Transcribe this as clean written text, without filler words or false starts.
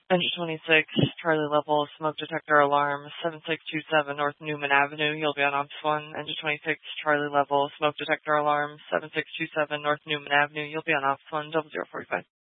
Engine 26, Charlie level, smoke detector alarm, 7627 North Newman Avenue, you'll be on Ops 1. Engine 26, Charlie level, smoke detector alarm, 7627 North Newman Avenue, you'll be on Ops 1, 0045.